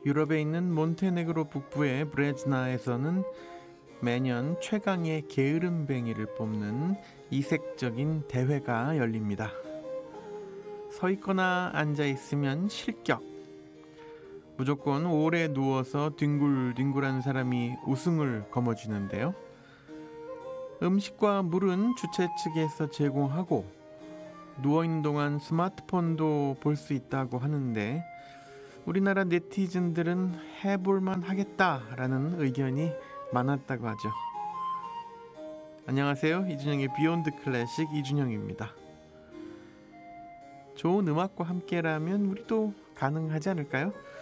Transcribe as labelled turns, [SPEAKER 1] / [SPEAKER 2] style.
[SPEAKER 1] 유럽에 있는 몬테네그로 북부의 브레즈나에서는 매년 최강의 게으름뱅이를 뽑는 이색적인 대회가 열립니다. 서 있거나 앉아 있으면 실격. 무조건 오래 누워서 뒹굴뒹굴한 사람이 우승을 거머쥐는데요. 음식과 물은 주최 측에서 제공하고 누워있는 동안 스마트폰도 볼 수 있다고 하는데 우리나라 네티즌들은 해볼만 하겠다라는 의견이 많았다고 하죠. 안녕하세요. 이준영의 비욘드 클래식 이준영입니다. 좋은 음악과 함께라면 우리도 가능하지 않을까요?